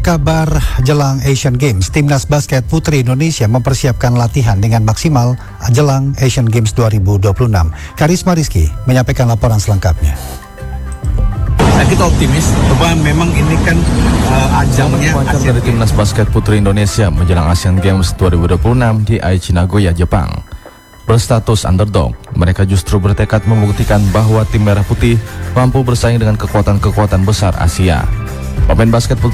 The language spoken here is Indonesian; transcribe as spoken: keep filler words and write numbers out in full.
kabar jelang Asian Games, Timnas Basket Putri Indonesia mempersiapkan latihan dengan maksimal jelang Asian Games dua ribu dua puluh enam. Karisma Rizky menyampaikan laporan selengkapnya. Nah, kita optimis bahwa memang ini kan uh, ajangnya Akan dari Timnas Basket Putri Indonesia menjelang Asian Games dua ribu dua puluh enam di Aichi Nagoya, Jepang. Berstatus underdog, mereka justru bertekad membuktikan bahwa tim Merah Putih mampu bersaing dengan kekuatan-kekuatan besar Asia. Pemain basket